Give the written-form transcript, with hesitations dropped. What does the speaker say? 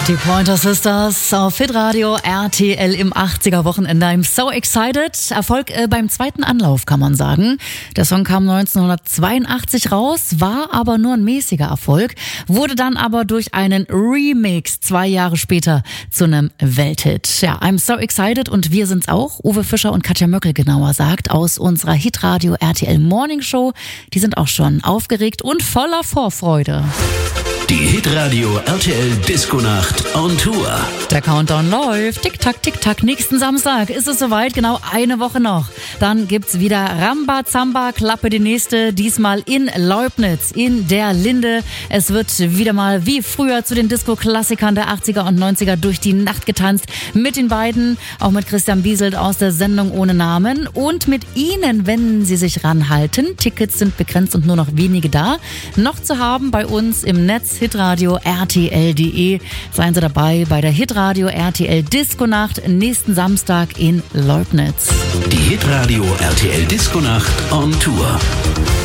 Die Pointer Sisters auf Hitradio RTL im 80er Wochenende. I'm so excited. Erfolg beim zweiten Anlauf, kann man sagen. Der Song kam 1982 raus, war aber nur ein mäßiger Erfolg, wurde dann aber durch einen Remix 2 Jahre später zu einem Welthit. Ja, I'm so excited und wir sind's auch. Uwe Fischer und Katja Möckel genauer sagt, aus unserer Hitradio RTL Morning Show. Die sind auch schon aufgeregt und voller Vorfreude. Die Hitradio RTL Disco-Nacht on Tour. Der Countdown läuft. Tick-Tack, Tick-Tack. Nächsten Samstag ist es soweit. Genau eine Woche noch. Dann gibt's wieder Rambazamba, Klappe die nächste. Diesmal in Leubnitz, in der Linde. Es wird wieder mal wie früher zu den Disco-Klassikern der 80er und 90er durch die Nacht getanzt. Mit den beiden, auch mit Christian Bieselt aus der Sendung Ohne Namen. Und mit Ihnen, wenn Sie sich ranhalten. Tickets sind begrenzt und nur noch wenige da. Noch zu haben bei uns im Netz hitradio rtl.de. Seien Sie dabei bei der Hitradio RTL Disco-Nacht nächsten Samstag in Leubnitz. Die Hitradio RTL Disco-Nacht on Tour.